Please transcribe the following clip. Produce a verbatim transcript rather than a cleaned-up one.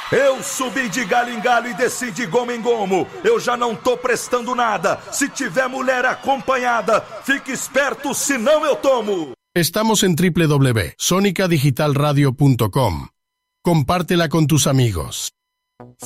Eu subi de galho em galho e desci de gomo em gomo. Eu já não tô prestando nada. Se tiver mulher acompanhada, fique esperto, senão eu tomo. Estamos en doble u doble u doble u punto sonica digital radio punto com. Compártela con tus amigos.